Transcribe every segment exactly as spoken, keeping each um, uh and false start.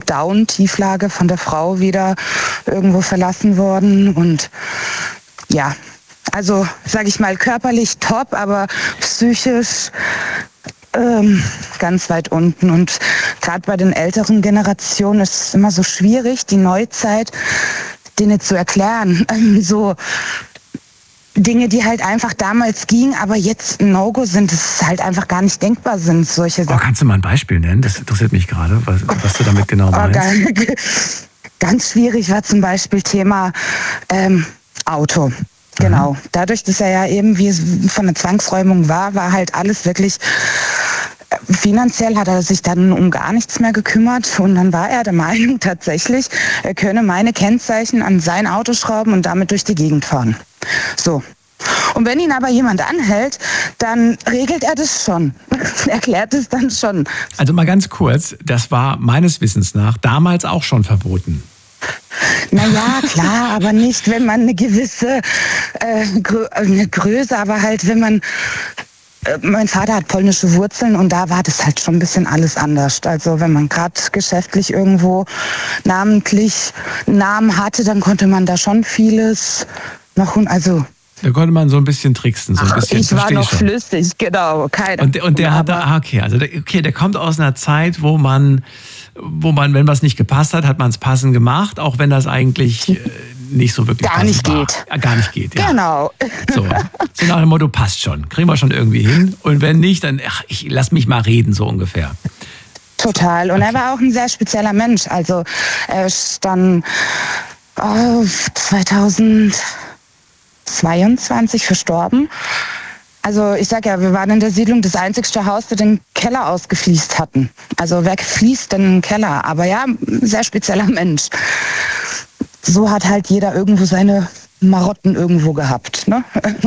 Down-Tieflage von der Frau wieder irgendwo verlassen worden. Und ja, also sage ich mal körperlich top, aber psychisch ähm, ganz weit unten. Und gerade bei den älteren Generationen ist es immer so schwierig, die Neuzeit denen zu erklären. So Dinge, die halt einfach damals gingen, aber jetzt ein No-Go sind, das halt einfach gar nicht denkbar sind, solche Sachen. Oh, kannst du mal ein Beispiel nennen? Das interessiert mich gerade, was, was du damit genau meinst. Oh, ganz schwierig war zum Beispiel Thema ähm, Auto. Genau. Mhm. Dadurch, dass er ja eben wie es von der Zwangsräumung war, war halt alles wirklich finanziell hat er sich dann um gar nichts mehr gekümmert und dann war er der Meinung tatsächlich, er könne meine Kennzeichen an sein Auto schrauben und damit durch die Gegend fahren. So. Und wenn ihn aber jemand anhält, dann regelt er das schon. Erklärt es dann schon. Also mal ganz kurz, das war meines Wissens nach damals auch schon verboten. Naja, klar, aber nicht, wenn man eine gewisse äh, Grö- eine Größe, aber halt, wenn man mein Vater hat polnische Wurzeln und da war das halt schon ein bisschen alles anders. Also wenn man gerade geschäftlich irgendwo namentlich Namen hatte, dann konnte man da schon vieles noch, also da konnte man so ein bisschen tricksen, so ein bisschen. Ich war noch schon. flüssig, genau, keine. Und, und der hatte, ah, okay, also der, okay, der kommt aus einer Zeit, wo man, wo man, wenn was nicht gepasst hat, hat man es passend gemacht, auch wenn das eigentlich äh, nicht so wirklich gar nicht war. geht. Ja, gar nicht geht, ja. Genau. So, so nach dem Motto, passt schon, kriegen wir schon irgendwie hin. Und wenn nicht, dann, ach, ich lass mich mal reden, so ungefähr. Total. Und okay. Er war auch ein sehr spezieller Mensch. Also er ist dann oh, zweitausendzweiundzwanzig verstorben. Also ich sag ja, wir waren in der Siedlung das einzigste Haus, das den Keller ausgefliest hatten. Also wer fließt denn einen Keller? Aber ja, ein sehr spezieller Mensch. So hat halt jeder irgendwo seine Marotten irgendwo gehabt, ne?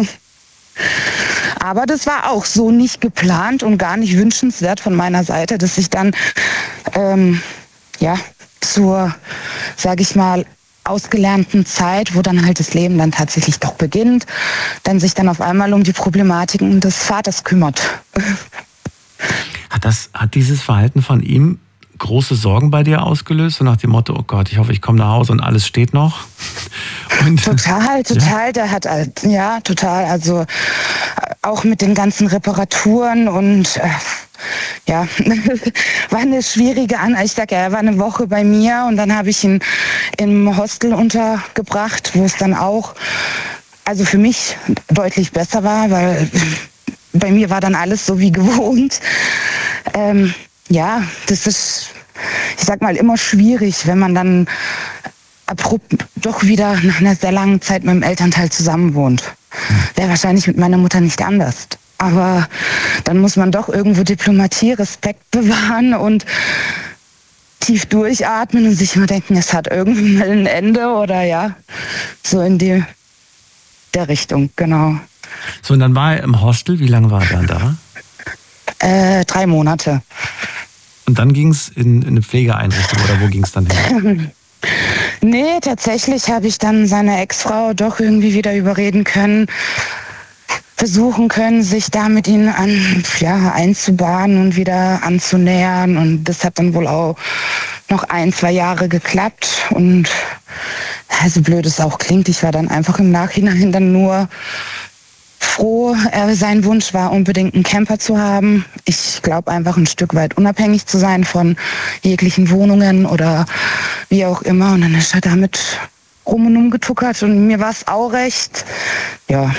Aber das war auch so nicht geplant und gar nicht wünschenswert von meiner Seite, dass ich dann ähm, ja zur, sag ich mal, ausgelernten Zeit, wo dann halt das Leben dann tatsächlich doch beginnt, dann sich dann auf einmal um die Problematiken des Vaters kümmert. Hat das, hat dieses Verhalten von ihm große Sorgen bei dir ausgelöst, so nach dem Motto, oh Gott, ich hoffe, ich komme nach Hause und alles steht noch? Und, total, total, ja? Der hat, ja, total, also auch mit den ganzen Reparaturen und äh, ja, war eine schwierige Anreise. Ich sag ja, er war eine Woche bei mir und dann habe ich ihn im Hostel untergebracht, wo es dann auch, also für mich deutlich besser war, weil bei mir war dann alles so wie gewohnt. Ähm, ja, das ist, ich sag mal, immer schwierig, wenn man dann abrupt doch wieder nach einer sehr langen Zeit mit dem Elternteil zusammen wohnt. Wäre wahrscheinlich mit meiner Mutter nicht anders. Aber dann muss man doch irgendwo Diplomatie, Respekt bewahren und tief durchatmen und sich immer denken, es hat irgendwie mal ein Ende oder ja, so in die der Richtung, genau. So, und dann war er im Hostel. Wie lange war er dann da? Äh, drei Monate. Und dann ging es in, in eine Pflegeeinrichtung oder wo ging es dann hin? Nee, tatsächlich habe ich dann seine Ex-Frau doch irgendwie wieder überreden können, versuchen können, sich da mit ihnen an, ja, einzubahnen und wieder anzunähern. Und das hat dann wohl auch noch ein, zwei Jahre geklappt. Und so blöd es auch klingt, ich war dann einfach im Nachhinein dann nur froh. Er, sein Wunsch war unbedingt einen Camper zu haben. Ich glaube einfach ein Stück weit unabhängig zu sein von jeglichen Wohnungen oder wie auch immer. Und dann ist er damit rum und umgetuckert und mir war es auch recht. Ja,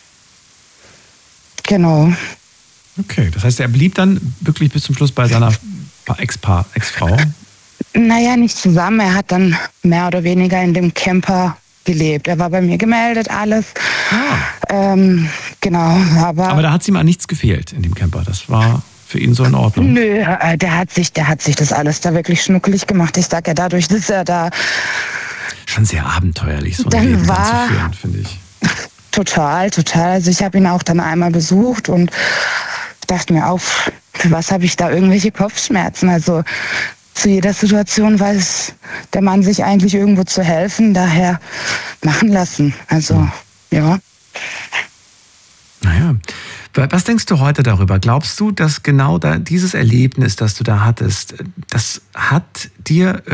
genau. Okay, das heißt, er blieb dann wirklich bis zum Schluss bei seiner Ex-Paar, Ex-Frau? Naja, nicht zusammen. Er hat dann mehr oder weniger in dem Camper gelebt. Er war bei mir gemeldet, alles. Ah. Ähm, genau, aber... Aber da hat es ihm an nichts gefehlt in dem Camper. Das war für ihn so in Ordnung. Nö, der hat sich, der hat sich das alles da wirklich schnuckelig gemacht. Ich sag ja, dadurch, dass er da... Schon sehr abenteuerlich, so ein dann Leben war, dann zu führen, finde ich. Total, total. Also ich habe ihn auch dann einmal besucht und dachte mir auch, für was habe ich da irgendwelche Kopfschmerzen? Also zu jeder Situation weiß der Mann sich eigentlich irgendwo zu helfen, daher machen lassen. Also, ja. Naja, was denkst du heute darüber? Glaubst du, dass genau da dieses Erlebnis, das du da hattest, das hat dir